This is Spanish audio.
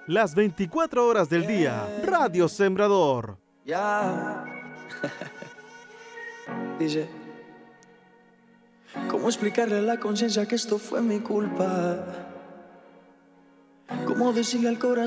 las 24 horas del día. Radio Sembrador. Ya. Dice, ¿cómo explicarle a la conciencia que esto fue mi culpa? ¿Cómo decirle al corazón?